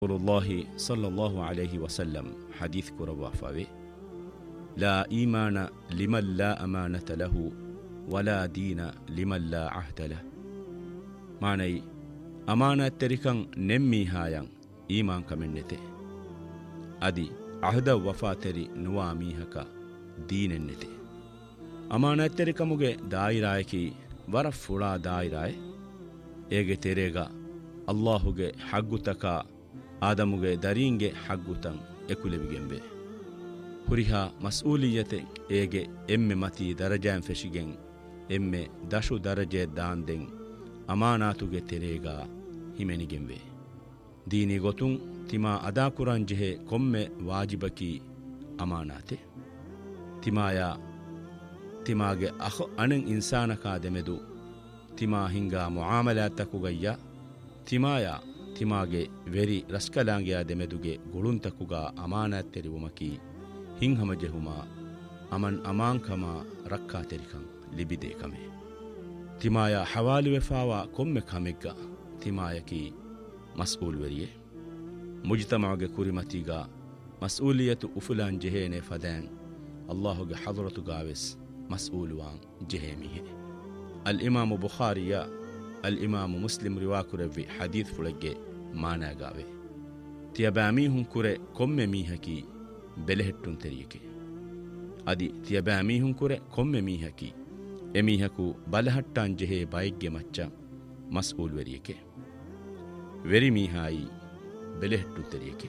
Rasulullahi sallallahu alayhi wa sallam hadith kurawa fawe la imana liman la amanata lahu wala dina liman la ahda lahu manai amanat terikan nemmi hayan iman kamennete adi ahda wafateri nuwa mihaka deenennete amanat terikamuge dairayaki wara fula dairay ege terega Allahuge haggutaka ಆದಮುಗೆ ದರಿಂಗೆ ಹಗ್ಗುತಂ ಎಕುಲೆವಿಗೆಂಬೆ ಹುರಿಹ ಮಸ್ಊಲಿಯತೆ ಏಗೆ ಎಮ್ಮೆ ಮತಿ ದರಜಾಂ ಫೆಶಿಗೆಂ ಎಮ್ಮೆ ದಶು ದರಜೆ ದಾಂದೆಂ ಅಮಾನಾತುಗೆ ತೆರೇಗ ಹಿಮೆನಿಗೆಂಬೆ ದೀನಿ ಗೊತುಂ ತಿಮಾ ಅದಾ ಕುರಾನ್ ಜೆಹೆ ಕೊಮ್ಮೆ ವಾಜಿಬಕಿ ಅಮಾನಾತೆ ತಿಮಾಗೆ ಅಖ ಅಣಂ ಇನ್ಸಾನಕಾ ದೆಮೆದು ತಿಮಾ ಹಿಂಗಾ ಮುಆಮಲಾತಕುಗಯ್ಯ ತಿಮಾಗೆ very ರಸ್ಕಲಾಂಗಿಯ ದೆಮೆದುಗೆ ಗುಳುಂತಕುಗ ಅಮಾನತ್ ತೆರಿವುಮಕಿ ಹಿಂಹಮ ಜೆಹುಮ ಅಮನ್ ಅಮಾಂಕಮ ರಕ್ಕಾ ತೆರಿಕಂ ಲಿಬಿದೆ ಕಮೆ ತಿಮಾಯ ಹವಾಲುವೆಫಾವ ಕೊಮ್ಮೆ ಕಮೆಗ್ಗ ತಿಮಾಯಕಿ ಮಸ್ಊಲ್ ವೆರಿಯೆ ಮುಜ್ತಮಾಗೆ ಕುರಿಮತಿಗ ಮಸ್ಊಲಿಯತು ಉಫುಲಾನ್ ಜೆಹೇನೆ ಫದಾನ್ ಅಲ್ಲಾಹುಗೆ ಹಜರತುಗಾವೆಸ್ ಮಸ್ಊಲುವಾನ್ ಜೆಹೇಮಿಹೆ ಅಲ್ ಇಮಾಮು ಬುಖಾರಿಯ ಅಲ್ ಇಮಾಮು Muslim ರಿವಾಕುರವಿ ಹದೀತ್ ಫುಳಗ್ಗೆ ಮಾನಾಗಾವೆ ತಿಯಬಾಮೀಹುಂ ಕುರೆ ಕೊಮ್ಮೆ ಮೀಹಕಿ ಬೆಲೆಹೆಟ್ಟುಂ ತೆರಿಯಕೆ ಅದಿ ತಿಯಬಾಮೀಹುಂ ಕುರೆ ಕೊಮ್ಮೆ ಮೀಹಕಿ ಎಮೀಹಕು ಬಲಹಟ್ಟಾನ್ ಜೆಹೆ ಬೈಗ್ಗೆ ಮಚ್ಚ ಮಸ್ಊಲ್ ವೆರಿಯಕೆ very ಮೀಹಾಯಿ ಬೆಲೆಹೆಟ್ಟುಂ ತೆರಿಯಕೆ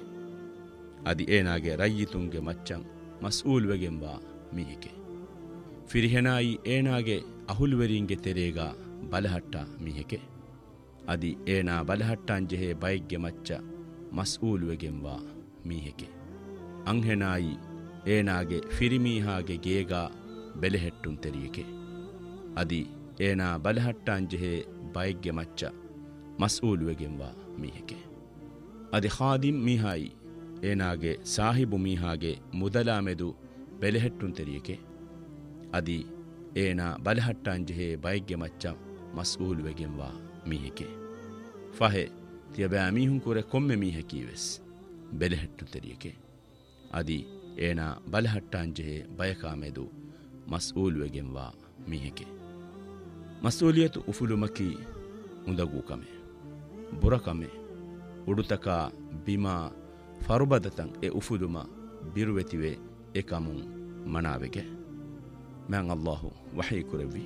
ಅದಿ ಏನಾಗೆ ರಯ್ಯಿತುಂಗೆ ಮಚ್ಚಂ ಮಸ್ಊಲ್ ವೆಗೆಂಬ ಮೀಹಿಕೆ ಫಿರಿಹೆನಾಯಿ ಏನಾಗೆ ಅಹುಲ್ವೆರಿಂಗೆ ತೆರೇಗ ಬಲಹಟ್ಟ ಮೀಹೆಕೆ ಅದಿ ಏನಾ ಬಲಹಟ್ಟಾನ್ ಜೆಹೆ ಬೈಗ್ಗೆ ಮಚ್ಚ ಮಸ್ಊಲುವೆಗೆಂಬ ಮೀಹೆಕೆ ಅಂಹೆನಾಯಿ ಏನಾಗೆ ಫಿರಿಮೀಹಾಗೆ ಗೇಗ ಬೆಲೆಹೆಟ್ಟುಂ ತೆರಿಯಕೆ ಅದಿ ಏನಾ ಬಲಹಟ್ಟಾನ್ ಜೆಹೆ ಬೈಗ್ಗೆ ಮಚ್ಚ ಮಸ್ಊಲುವೆಗೆಂಬ ಮೀಹೆಕೆ ಅದಿ ಖಾದಿಮ್ ಮೀಹಾಯಿ ಏನಾಗೆ ಸಾಹಿಬು ಮೀಹಾಗೆ ಮುದಲಾಮೆದು ಬೆಲೆಹೆಟ್ಟುಂ ತೆರಿಯಕೆ ಅದಿ ಏನಾ ಬಲಹಟ್ಟಾನ್ ಜೆಹೆ ಬೈಗ್ಗೆ ಮಚ್ಚ ಮಸ್ಊಲುವೆಗೆಂಬ ಮೀಹೆಕೆ ಫಹೆ ತಿಯಬಾಮೀಹುಂ ಕುರೆ ಕೊಮ್ಮೆ ಮೀಹೆಕೀವೆಸ್ ಬೆಲೆಹೆಟ್ಟು ತೆರಿಯಕೆ ಅದಿ ಏನಾ ಬಲಹಟ್ಟಾನ್ ಜೆಹೆ ಬಯಕಾಮೆದು ಮಸ್ಊಲುವೆಗೆಂಬ ಮೀಹೆಕೆ ಮಸ್ಊಲಿಯತು ಉಫುಲುಮಕಿ ಉಂದಗೂಕಮೆ ಬುರಕಮೆ ಉಡುತಕ ಬಿಮಾ ಫರುಬದತಂ ಎ ಉಫುಲುಮ ಬಿರುವೆತಿವೆ ಎಕಮುಂ ಮನಾವೆಗೆ ಮ್ಯಾಂ ಅಲ್ಲಾಹು ವಹಿ ಕುರವಿ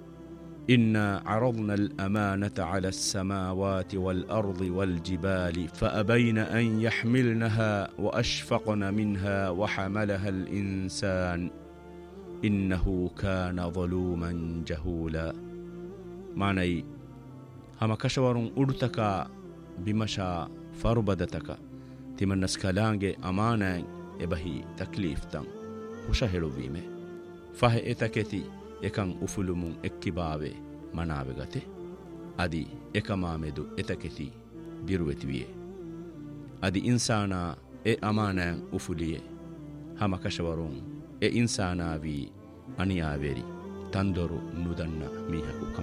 إنا عرضنا الأمانة على السماوات والأرض والجبال فأبين أن يحملنها وأشفقن منها وحملها الإنسان إنه كان ظلوما جهولا معني هم كشورون أرتك بمشا فربدتك تمن نسكالانج أمانا إبهي تكليف تن وشهلو بيمه فهي إتكتي ಎಕಂ ಉಫುಲುಮುಂ ಎಕ್ಕಿಬಾವೆ ಮನಾವೆಗತೆ ಅದಿ ಎಕಮಾಮೆದು ಎತಕೆತಿ ಬಿರುವೆತಿವಿಯೆ ಅದಿ ಇನ್ಸಾನ ಎ ಅಮಾನಂ ಉಫುಲಿಯೆ ಹಮಕಶವರುಂ ಎ ಇನ್ಸಾನಾವಿ ಅನಿಯಾವೆರಿ ತಂದೊರು ನುದನ್ನ ಮೀಹಕು